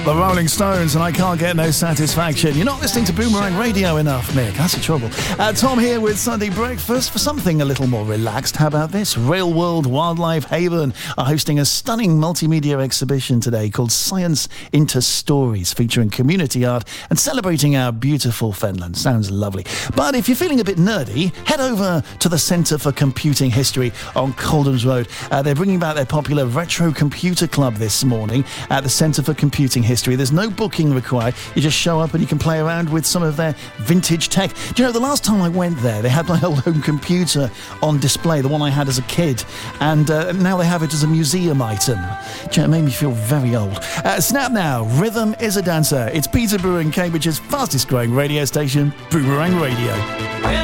The Rolling Stones, and I can't get no satisfaction. You're not listening to Boomerang Radio enough, Mick. That's the trouble. Tom here with Sunday Breakfast for something a little more relaxed. How about this? Rail World Wildlife Haven are hosting a stunning multimedia exhibition today called Science into Stories, featuring community art and celebrating our beautiful Fenland. Sounds lovely. But if you're feeling a bit nerdy, head over to the Centre for Computing History on Coldhams Road. They're bringing back their popular Retro Computer Club this morning at the Centre for Computing History. There's no booking required. You just show up and you can play around with some of their vintage tech. Do you know, the last time I went there, they had my old home computer on display, the one I had as a kid, and now they have it as a museum item. Do you know, it made me feel very old. Snap now, Rhythm is a Dancer. It's Peterborough and Cambridge's fastest growing radio station, Boomerang Radio.